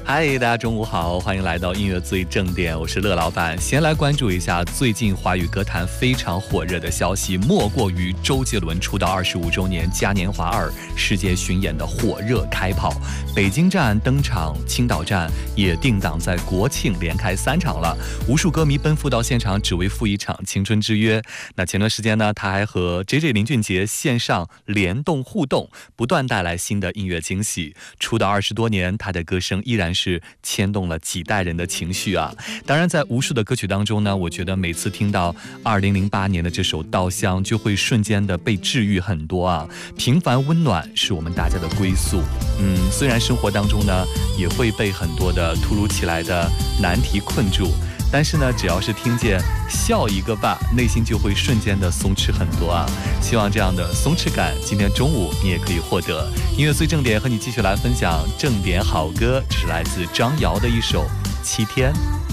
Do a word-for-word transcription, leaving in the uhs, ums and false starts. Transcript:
嗨，大家中午好，欢迎来到音乐最正点，我是乐老板。先来关注一下最近华语歌坛非常火热的消息，莫过于周杰伦出道二十五周年嘉年华二世界巡演的火热开跑。北京站登场，青岛站也定档在国庆连开三场了，无数歌迷奔赴到现场，只为赴一场青春之约。那前段时间呢，他还和 J J 林俊杰线上联动互动，不断带来新的音乐惊喜。出道二十多年，他的歌声依然是牵动了几代人的情绪啊！当然，在无数的歌曲当中呢，我觉得每次听到二零零八年的这首《稻香》，就会瞬间的被治愈很多啊！平凡温暖是我们大家的归宿。嗯，虽然生活当中呢，也会被很多的突如其来的难题困住，但是呢，只要是听见笑一个吧，内心就会瞬间的松弛很多啊！希望这样的松弛感，今天中午你也可以获得。音乐最正点和你继续来分享正点好歌，这是来自张瑶的一首《七天》。